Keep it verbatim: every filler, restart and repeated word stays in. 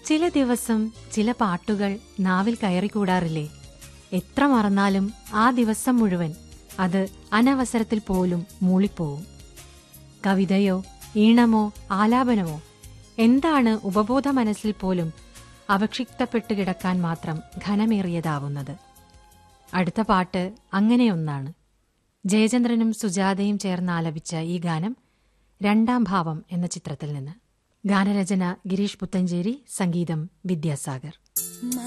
ചില ദിവസം ചില പാട്ടുകൾ നാവിൽ കയറിക്കൂടാറില്ലേ? എത്ര മറന്നാലും ആ ദിവസം മുഴുവൻ അത് അനവസരത്തിൽ പോലും മൂളിപ്പോവും. കവിതയോ ഈണമോ ആലാപനമോ എന്താണ് ഉപബോധ മനസ്സിൽ പോലും അവക്ഷിപ്തപ്പെട്ടു കിടക്കാൻ മാത്രം ഘനമേറിയതാവുന്നത്? അടുത്ത പാട്ട് അങ്ങനെയൊന്നാണ്. ജയചന്ദ്രനും സുജാതയും ചേർന്ന് ആലപിച്ച ഈ ഗാനം രണ്ടാം ഭാവം എന്ന ചിത്രത്തിൽ നിന്ന്. ഗാനരചന ഗിരീഷ് പുത്തഞ്ചേരി, സംഗീതം വിദ്യാസാഗർ.